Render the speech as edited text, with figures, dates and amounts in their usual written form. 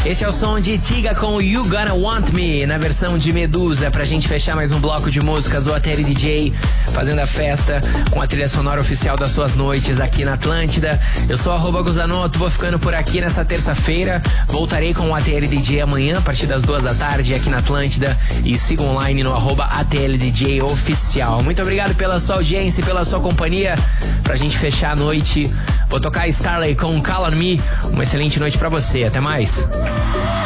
Este é o som de Tiga com You Gonna Want Me, na versão de Medusa, pra gente fechar mais um bloco de músicas do ATL DJ, fazendo a festa com a trilha sonora oficial das suas noites aqui na Atlântida. Eu sou @Guzanoto, vou ficando por aqui nessa terça-feira. Voltarei com o ATL DJ amanhã, a partir das 2 da tarde, aqui na Atlântida. E siga online no @ATL DJ Oficial. Muito obrigado pela sua audiência e pela sua companhia. Pra gente fechar a noite, vou tocar Starley com Call on Me. Uma excelente noite pra você. Até mais.